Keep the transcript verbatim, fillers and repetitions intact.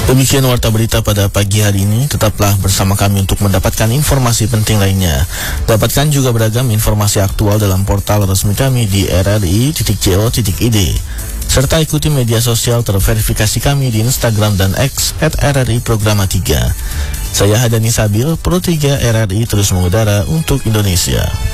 Demikian warta berita pada pagi hari ini. Tetaplah bersama kami untuk mendapatkan informasi penting lainnya. Dapatkan juga beragam informasi aktual dalam portal resmi kami di r r i titik co titik i d. Serta ikuti media sosial terverifikasi kami di Instagram dan X at r r i programa tiga. Saya Hadani Sabil, Pro tiga R R I terus mengudara untuk Indonesia.